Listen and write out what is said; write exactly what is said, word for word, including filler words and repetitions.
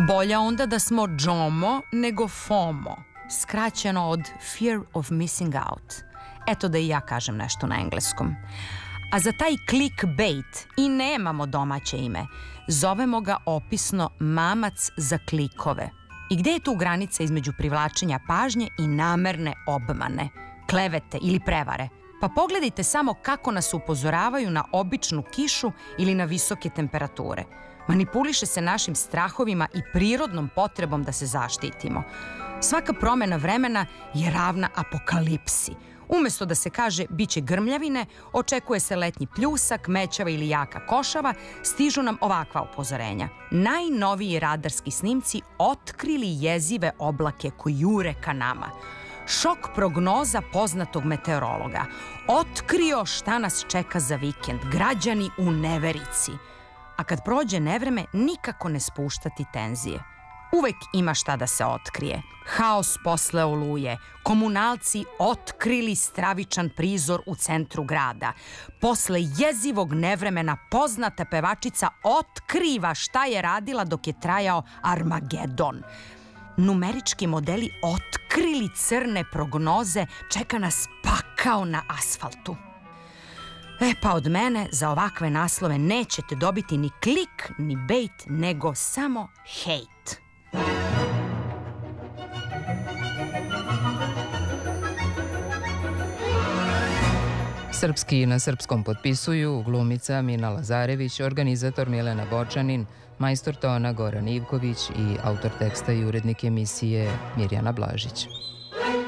Bolja onda da smo džomo nego FOMO, skraćeno od Fear of Missing Out. Eto da i ja kažem nešto na engleskom. A za taj clickbait i nemamo domaće ime. Zovemo ga opisno mamac za klikove. I gde je tu granica između privlačenja pažnje i namerne obmane, klevete ili prevare? Pa pogledajte samo kako nas upozoravaju na običnu kišu ili na visoke temperature. Manipuliše se našim strahovima i prirodnom potrebom da se zaštitimo. Svaka promena vremena je ravna apokalipsi. Umesto da se kaže biće grmljavine, očekuje se letnji pljusak, mećava ili jaka košava, stižu nam ovakva upozorenja. Najnoviji radarski snimci otkrili jezive oblake koji jure ka nama. Šok prognoza poznatog meteorologa. Otkrio šta nas čeka za vikend. Građani u neverici. A kad prođe nevreme, nikako ne spuštati tenzije. Uvek ima šta da se otkrije. Haos posle oluje. Komunalci otkrili stravičan prizor u centru grada. Posle jezivog nevremena poznata pevačica otkriva šta je radila dok je trajao Armagedon. Numerički modeli otkrili crne prognoze, čeka nas pakao na asfaltu. E pa od mene za ovakve naslove nećete dobiti ni klik, ni bait, nego samo hejt. Srpski na srpskom potpisuju glumica Mina Lazarević, organizator Milena Bočanin, majstor tona Goran Ivković i autor teksta i urednik emisije Mirjana Blažić.